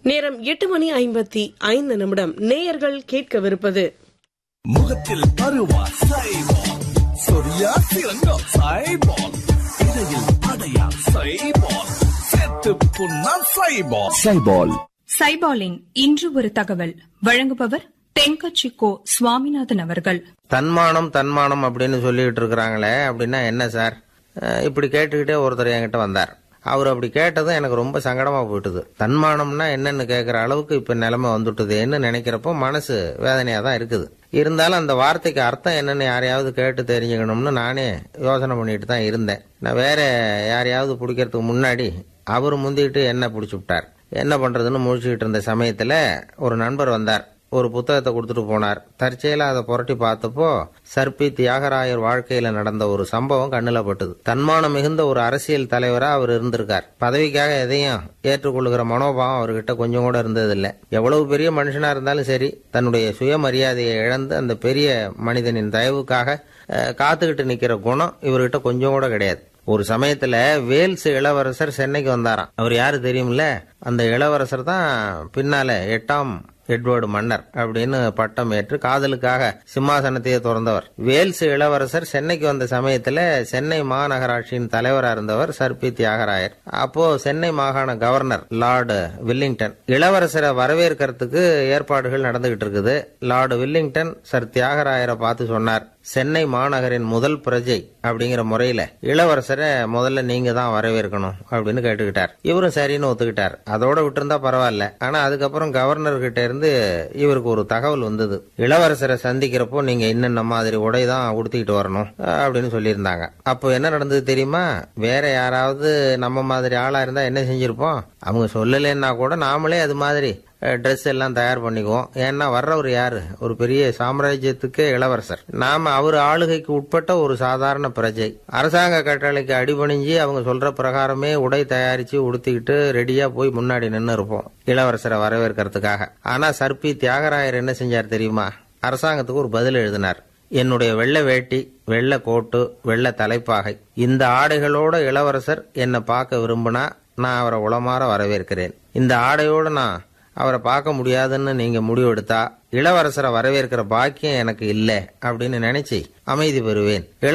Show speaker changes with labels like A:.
A: நேரம் 8:55 நேயர்கள் கேட்கவிருப்பது
B: முகத்தில் அருவா சைபால், சொரியா சிறங்கா சைபால், இடையில் அடையா சைபால், செத்து புண்ணா சைபால். சைபால்
C: சைபாலின் இன்று ஒரு தகவல் வழங்குபவர் தென்கட்சி கோ சுவாமிநாதன் அவர்கள்.
D: தன்மானம் தன்மானம் அப்படின்னு சொல்லிட்டு இருக்கிறாங்களே, அப்படின்னா என்ன சார்? இப்படி கேட்டுக்கிட்டே ஒருத்தர் என்கிட்ட வந்தார். அவர் அப்படி கேட்டதும் எனக்கு ரொம்ப சங்கடமா போயிட்டுது. தன்மானம்னா என்னன்னு கேட்கிற அளவுக்கு இப்ப நிலைமை வந்துட்டுதுன்னு நினைக்கிறப்போ மனசு வேதனையா தான் இருக்குது. இருந்தாலும் அந்த வார்த்தைக்கு அர்த்தம் என்னன்னு யாரையாவது கேட்டு தெரிஞ்சுக்கணும்னு நானே யோசனை பண்ணிட்டு தான் இருந்தேன். நான் வேற யாரையாவது பிடிக்கிறதுக்கு முன்னாடி அவர் முந்திக்கிட்டு என்ன பிடிச்சி விட்டார். என்ன பண்றதுன்னு முழிச்சுக்கிட்டு இருந்த சமயத்துல ஒரு நண்பர் வந்தார். ஒரு புத்தகத்தை கொடுத்துட்டு போனார். தற்செயலா அதை புரட்டி பார்த்தப்போ சர்பி தியாகராயர் வாழ்க்கையில நடந்த ஒரு சம்பவம் கண்ணுல பட்டது. தன்மானம் மிகுந்த ஒரு அரசியல் தலைவரா அவர் இருந்திருக்கார். பதவிக்காக எதையும் ஏற்றுக்கொள்ளுகிற மனோபாவம் அவர்கிட்ட கொஞ்சம் கூட இருந்ததில்லை. எவ்வளவு பெரிய மனுஷனா இருந்தாலும் சரி, தன்னுடைய சுயமரியாதையை இழந்து அந்த பெரிய மனிதனின் தயவுக்காக காத்துக்கிட்டு நிக்கிற குணம் இவர்கிட்ட கொஞ்சம் கூட கிடையாது. ஒரு சமயத்துல வேல்ஸ் இளவரசர் சென்னைக்கு வந்தாராம். அவர் யாரு தெரியுமில்ல? அந்த இளவரசர் தான் பின்னால 8ஆம் எட்வர்டு மன்னர் அப்படின்னு பட்டம் ஏற்று காதலுக்காக சிம்மாசனத்தையே திறந்தவர். வேல்ஸ் இளவரசர் சென்னைக்கு வந்த சமயத்துல சென்னை மாநகராட்சியின் தலைவரா இருந்தவர் சர்பி தியாகராயர். அப்போ சென்னை மாகாண கவர்னர் லார்டு வில்லிங்டன் இளவரசரை வரவேற்கிறதுக்கு ஏற்பாடுகள் நடந்துகிட்டு இருக்குது. லார்டு வில்லிங்டன் சர் தியாகராயரை பார்த்து சொன்னார், சென்னை மாநகரின் முதல் பிரஜை அப்படிங்கிற முறையில இளவரசரை முதல்ல நீங்க தான் வரவேற்கணும் அப்படின்னு கேட்டுக்கிட்டார். இவரும் சரின்னு ஒத்துக்கிட்டார். அதோட விட்டுருந்தா பரவாயில்ல. ஆனா அதுக்கப்புறம் கவர்னர் கிட்ட இருந்து இவருக்கு ஒரு தகவல் வந்தது. இளவரசரை சந்திக்கிறப்போ நீங்க இன்னென்ன மாதிரி உடைதான் உடுத்திக்கிட்டு வரணும் அப்படின்னு சொல்லியிருந்தாங்க. அப்போ என்ன நடந்தது தெரியுமா? வேற யாராவது நம்ம மாதிரி ஆளா இருந்தா என்ன செஞ்சிருப்போம்? அவங்க சொல்லலைன்னா கூட நாமளே அது மாதிரி ட்ரெஸ் எல்லாம் தயார் பண்ணிக்குவோம். ஏன்னா வர்றவர் யாரு? ஒரு பெரிய சாம்ராஜ்யத்துக்கு இளவரசர். நாம அவர் ஆளுகைக்கு உட்பட்ட ஒரு சாதாரண பிரஜை. அரசாங்க கட்டளைக்கு அடிபணிஞ்சு அவங்க சொல்ற பிரகாரமே உடை தயாரிச்சு உடுத்திக்கிட்டு ரெடியா போய் முன்னாடி நின்று இருப்போம் இளவரசரை வரவேற்கிறதுக்காக. ஆனா சர்பி தியாகராயர் என்ன செஞ்சார் தெரியுமா? அரசாங்கத்துக்கு ஒரு பதில் எழுதினார். என்னுடைய வெள்ளை வேட்டி, வெள்ளை கோட்டு, வெள்ளை தலைப்பாகை, இந்த ஆடைகளோட இளவரசர் என்னை பார்க்க விரும்பினா நான் அவரை உளமாற வரவேற்கிறேன். இந்த ஆடையோட நான் அவரை பார்க்க முடியாதுன்னு நீங்க முடிவெடுத்தா இளவரசரை வரவேற்கிற பாக்கியம் எனக்கு இல்லை அப்படின்னு நினைச்சு அமைதி பெறுவேன்.